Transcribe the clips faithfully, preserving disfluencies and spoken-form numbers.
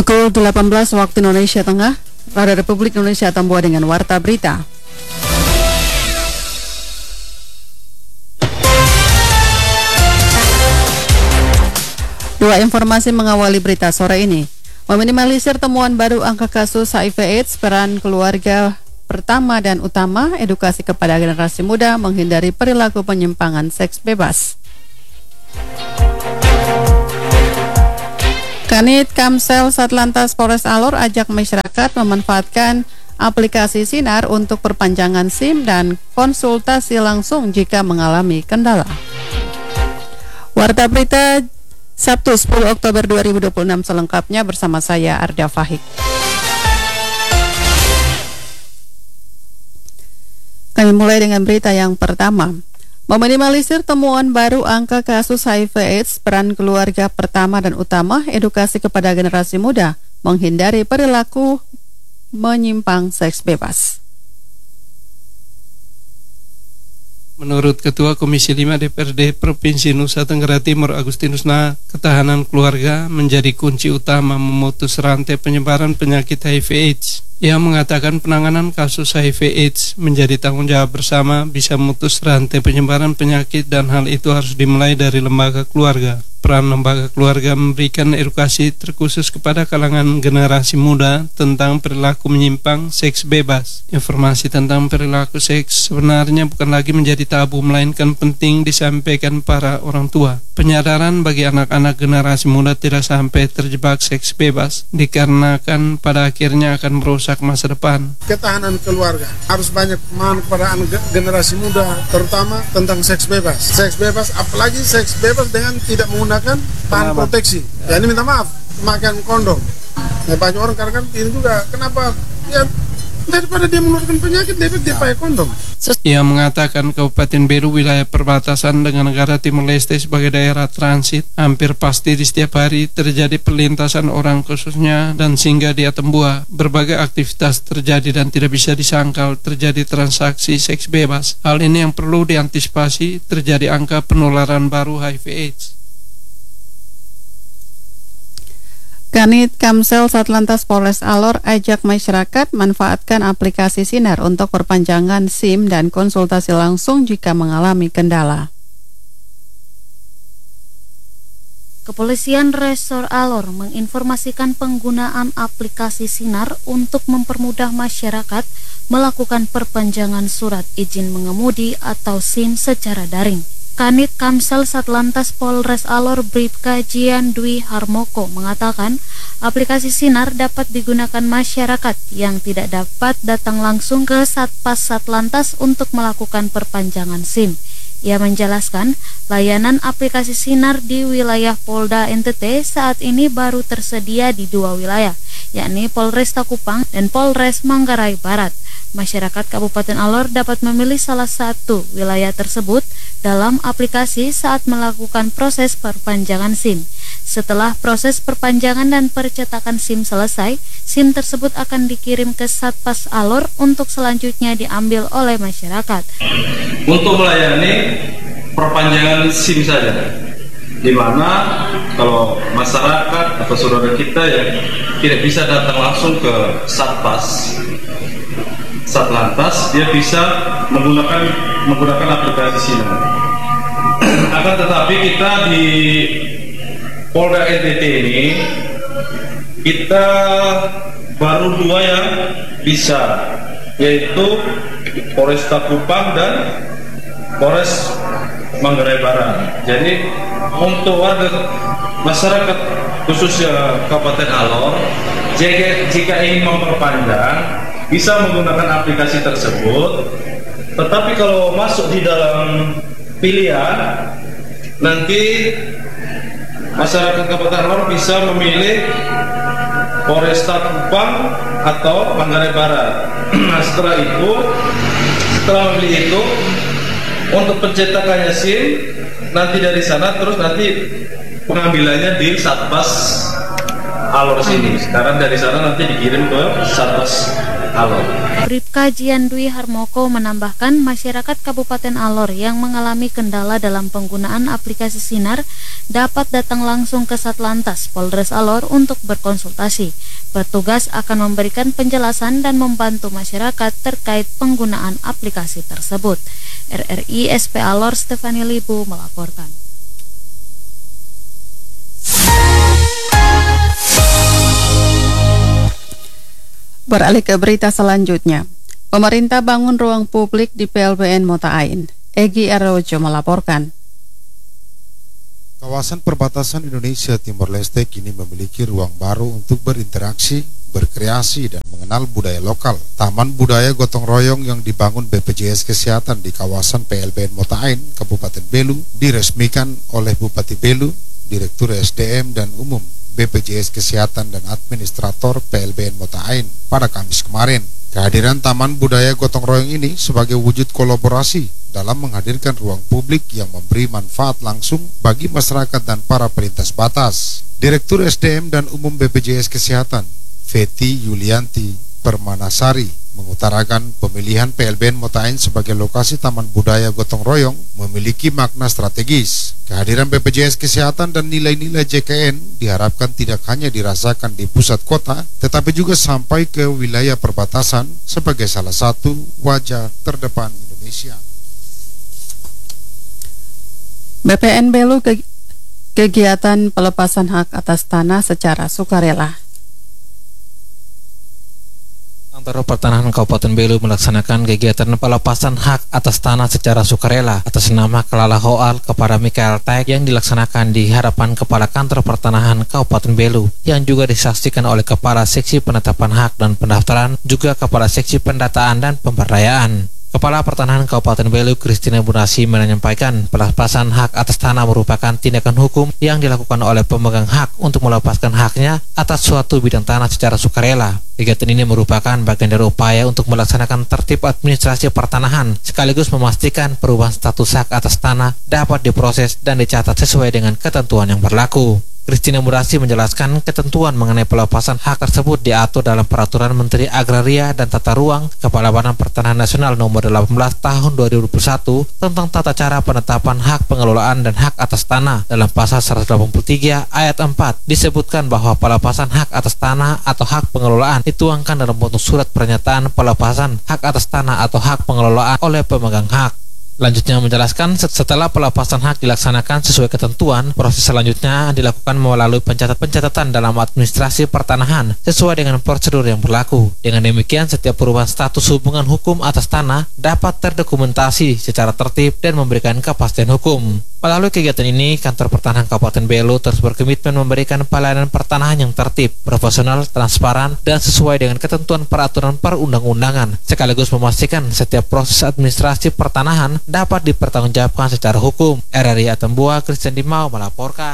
Pukul delapan belas waktu Indonesia Tengah, Radio Republik Indonesia Tambua dengan Warta Berita. Dua informasi mengawali berita sore ini. Meminimalisir temuan baru angka kasus H I V AIDS, peran keluarga pertama dan utama, edukasi kepada generasi muda menghindari perilaku penyimpangan seks bebas. Kanit Kamsel Satlantas Polres Alor ajak masyarakat memanfaatkan aplikasi Sinar untuk perpanjangan SIM dan konsultasi langsung jika mengalami kendala. Warta Berita Sabtu sepuluh Oktober dua ribu dua puluh enam selengkapnya bersama saya Arda Fahik. Kami mulai dengan berita yang pertama. Meminimalisir temuan baru angka kasus H I V AIDS, peran keluarga pertama dan utama, edukasi kepada generasi muda menghindari perilaku menyimpang seks bebas. Menurut Ketua Komisi lima D P R D Provinsi Nusa Tenggara Timur Agustinus Na, ketahanan keluarga menjadi kunci utama memutus rantai penyebaran penyakit H I V AIDS. Ia mengatakan penanganan kasus H I V AIDS menjadi tanggung jawab bersama bisa memutus rantai penyebaran penyakit dan hal itu harus dimulai dari lembaga keluarga. Peran lembaga keluarga memberikan edukasi terkhusus kepada kalangan generasi muda tentang perilaku menyimpang seks bebas. Informasi tentang perilaku seks sebenarnya bukan lagi menjadi tabu, melainkan penting disampaikan para orang tua. Penyadaran bagi anak-anak generasi muda tidak sampai terjebak seks bebas, dikarenakan pada akhirnya akan merusak masa depan. Ketahanan keluarga harus banyak pemahaman kepada anak generasi muda, terutama tentang seks bebas. Seks bebas, apalagi seks bebas dengan tidak menggunakan bahan proteksi. Ya ini minta maaf, pemakaian kondom. Nah, banyak orang karena kan ini juga kenapa ya daripada dia mengeluarkan penyakit dia pakai kondom. Ia mengatakan Kabupaten Beru wilayah perbatasan dengan negara Timur Leste sebagai daerah transit, hampir pasti di setiap hari terjadi perlintasan orang khususnya dan singgah di Atambua. Berbagai aktivitas terjadi dan tidak bisa disangkal terjadi transaksi seks bebas. Hal ini yang perlu diantisipasi terjadi angka penularan baru H I V AIDS. Kanit Kamsel Satlantas Polres Alor ajak masyarakat manfaatkan aplikasi Sinar untuk perpanjangan SIM dan konsultasi langsung jika mengalami kendala. Kepolisian Resor Alor menginformasikan penggunaan aplikasi Sinar untuk mempermudah masyarakat melakukan perpanjangan surat izin mengemudi atau SIM secara daring. Kanit Kamsel Satlantas Polres Alor Bribka Jian Dwi Harmoko mengatakan aplikasi Sinar dapat digunakan masyarakat yang tidak dapat datang langsung ke Satpas Satlantas untuk melakukan perpanjangan SIM. Ia menjelaskan layanan aplikasi Sinar di wilayah Polda N T T saat ini baru tersedia di dua wilayah, yakni Polresta Kupang dan Polres Manggarai Barat. Masyarakat Kabupaten Alor dapat memilih salah satu wilayah tersebut dalam aplikasi saat melakukan proses perpanjangan SIM. Setelah proses perpanjangan dan percetakan SIM selesai, SIM tersebut akan dikirim ke Satpas Alor untuk selanjutnya diambil oleh masyarakat. Untuk melayani perpanjangan SIM saja, di mana kalau masyarakat atau saudara kita yang tidak bisa datang langsung ke Satpas Satlantas, dia bisa menggunakan menggunakan aplikasi Sinar. Akan tetapi kita di Polda N T T ini kita baru dua yang bisa, yaitu Polresta Kupang dan Polres Manggarai Barat. Jadi untuk warga masyarakat khususnya Kabupaten Alor, jika, jika ingin memperpanjang bisa menggunakan aplikasi tersebut. Tetapi kalau masuk di dalam pilihan, nanti masyarakat Kabupaten Alor bisa memilih Polresta Kupang atau Manggarai Barat. Nah, setelah itu, setelah memilih itu, untuk pencetakannya SIM nanti dari sana, terus nanti pengambilannya di Satpas Alor sini. Sekarang dari sana nanti dikirim ke Satpas Alor. Bribka Jian Dwi Harmoko menambahkan masyarakat Kabupaten Alor yang mengalami kendala dalam penggunaan aplikasi Sinar dapat datang langsung ke Satlantas Polres Alor untuk berkonsultasi. Petugas akan memberikan penjelasan dan membantu masyarakat terkait penggunaan aplikasi tersebut. R R I S P Alor Stefani Libu melaporkan. Beralih ke berita selanjutnya. Pemerintah bangun ruang publik di P L B N Mota Ain. Egy Arrojo melaporkan. Kawasan perbatasan Indonesia Timor Leste kini memiliki ruang baru untuk berinteraksi, berkreasi, dan mengenal budaya lokal. Taman Budaya Gotong Royong yang dibangun B P J S Kesehatan di kawasan P L B N Mota Ain, Kabupaten Belu, diresmikan oleh Bupati Belu, Direktur S D M dan Umum B P J S Kesehatan dan Administrator P L B N Mota Ain pada Kamis kemarin. Kehadiran Taman Budaya Gotong Royong ini sebagai wujud kolaborasi dalam menghadirkan ruang publik yang memberi manfaat langsung bagi masyarakat dan para pelintas batas. Direktur S D M dan Umum B P J S Kesehatan, Feti Yulianti Permanasari, mengutarakan pemilihan P L B N Mota Ain sebagai lokasi Taman Budaya Gotong Royong memiliki makna strategis. Kehadiran B P J S Kesehatan dan nilai-nilai J K N diharapkan tidak hanya dirasakan di pusat kota, tetapi juga sampai ke wilayah perbatasan sebagai salah satu wajah terdepan Indonesia. B P N Belu ke kegiatan pelepasan hak atas tanah secara sukarela. Kantor Pertanahan Kabupaten Belu melaksanakan kegiatan pelepasan hak atas tanah secara sukarela atas nama Kelala Hoal kepada Mikael Taek yang dilaksanakan di hadapan Kepala Kantor Pertanahan Kabupaten Belu yang juga disaksikan oleh Kepala Seksi Penetapan Hak dan Pendaftaran juga Kepala Seksi Pendataan dan Pemberdayaan. Kepala Pertanahan Kabupaten Belu Christina Bunasi menyampaikan pelepasan hak atas tanah merupakan tindakan hukum yang dilakukan oleh pemegang hak untuk melepaskan haknya atas suatu bidang tanah secara sukarela. Kegiatan ini merupakan bagian dari upaya untuk melaksanakan tertib administrasi pertanahan sekaligus memastikan perubahan status hak atas tanah dapat diproses dan dicatat sesuai dengan ketentuan yang berlaku. Christina Murasi menjelaskan ketentuan mengenai pelepasan hak tersebut diatur dalam Peraturan Menteri Agraria dan Tata Ruang Kepala Badan Pertanahan Nasional nomor delapan belas tahun dua ribu dua puluh satu tentang tata cara penetapan hak pengelolaan dan hak atas tanah. Dalam pasal seratus delapan puluh tiga ayat empat disebutkan bahwa pelepasan hak atas tanah atau hak pengelolaan dituangkan dalam bentuk surat pernyataan pelepasan hak atas tanah atau hak pengelolaan oleh pemegang hak. Selanjutnya menjelaskan setelah pelepasan hak dilaksanakan sesuai ketentuan, proses selanjutnya dilakukan melalui pencatat-pencatatan dalam administrasi pertanahan sesuai dengan prosedur yang berlaku. Dengan demikian, setiap perubahan status hubungan hukum atas tanah dapat terdokumentasi secara tertib dan memberikan kepastian hukum. Melalui kegiatan ini, Kantor Pertanahan Kabupaten Belu terus berkomitmen memberikan pelayanan pertanahan yang tertib, profesional, transparan, dan sesuai dengan ketentuan peraturan perundang-undangan, sekaligus memastikan setiap proses administrasi pertanahan dapat dipertanggungjawabkan secara hukum. R R I Atambua, Christian Dimau melaporkan.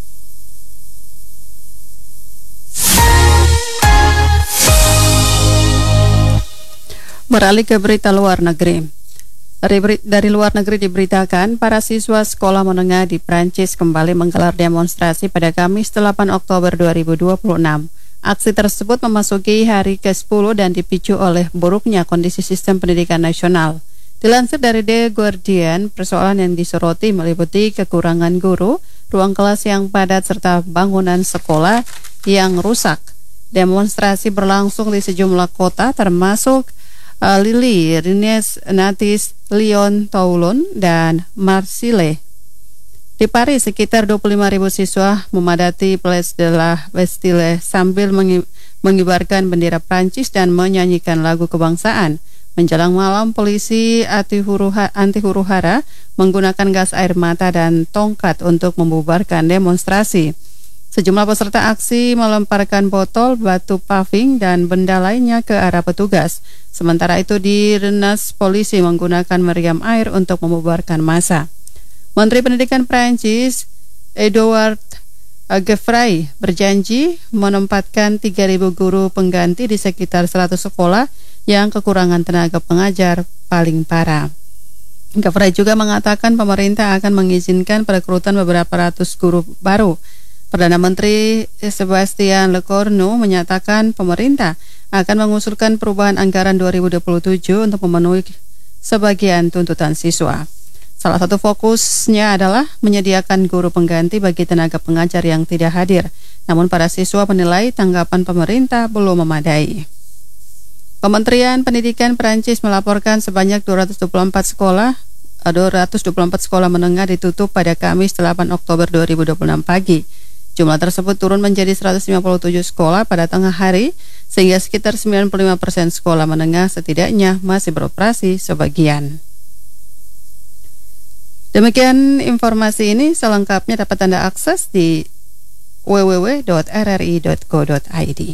Beralih ke berita luar negeri. Dari, dari luar negeri diberitakan, para siswa sekolah menengah di Prancis kembali menggelar demonstrasi pada Kamis delapan Oktober dua ribu dua puluh enam. Aksi tersebut memasuki hari ke sepuluh dan dipicu oleh buruknya kondisi sistem pendidikan nasional. Dilansir dari The Guardian, persoalan yang disoroti meliputi kekurangan guru, ruang kelas yang padat, serta bangunan sekolah yang rusak. Demonstrasi berlangsung di sejumlah kota termasuk uh, Lille, Rennes, Nantes, Lyon, Toulon, dan Marseille. Di Paris, sekitar dua puluh lima ribu siswa memadati Place de la Bastille sambil mengibarkan bendera Prancis dan menyanyikan lagu kebangsaan. Menjelang malam, polisi anti-huru-hara menggunakan gas air mata dan tongkat untuk membubarkan demonstrasi. Sejumlah peserta aksi melemparkan botol, batu paving, dan benda lainnya ke arah petugas. Sementara itu di Rennes, polisi menggunakan meriam air untuk membubarkan massa. Menteri Pendidikan Prancis, Edouard Geoffroy, berjanji menempatkan tiga ribu guru pengganti di sekitar seratus sekolah yang kekurangan tenaga pengajar paling parah. Geoffroy juga mengatakan pemerintah akan mengizinkan perekrutan beberapa ratus guru baru. Perdana Menteri Sebastian Lecornu menyatakan pemerintah akan mengusulkan perubahan anggaran dua ribu dua puluh tujuh untuk memenuhi sebagian tuntutan siswa. Salah satu fokusnya adalah menyediakan guru pengganti bagi tenaga pengajar yang tidak hadir. Namun para siswa menilai tanggapan pemerintah belum memadai. Kementerian Pendidikan Perancis melaporkan sebanyak dua ratus dua puluh empat sekolah dua ratus dua puluh empat sekolah menengah ditutup pada Kamis delapan Oktober dua ribu dua puluh enam pagi. Jumlah tersebut turun menjadi seratus lima puluh tujuh sekolah pada tengah hari, sehingga sekitar sembilan puluh lima persen sekolah menengah setidaknya masih beroperasi sebagian. Demikian informasi ini, selengkapnya dapat Anda akses di w w w titik r r i titik co titik i d.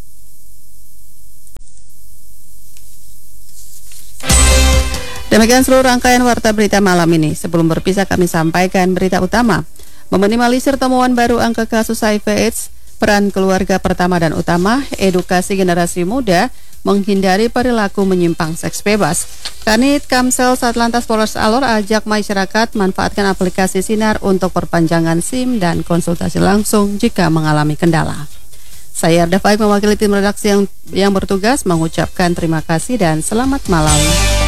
Demikian seluruh rangkaian warta berita malam ini. Sebelum berpisah kami sampaikan berita utama. Meminimalisir temuan baru angka kasus H I V AIDS, peran keluarga pertama dan utama, edukasi generasi muda, menghindari perilaku menyimpang seks bebas. Kanit Kamsel Satlantas Polres Alor ajak masyarakat manfaatkan aplikasi Sinar untuk perpanjangan SIM dan konsultasi langsung jika mengalami kendala. Saya Arda Faik mewakili tim redaksi yang, yang bertugas mengucapkan terima kasih dan selamat malam.